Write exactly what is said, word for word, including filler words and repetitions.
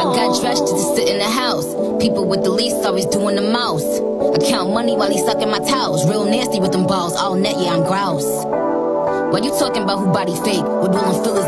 got dressed just to sit in the house. People with the least always doing the most. I count money while he sucking my towels. Real nasty with them balls, all net, yeah, I'm grouse. Why you talking about who body fake? With Will and Phyllis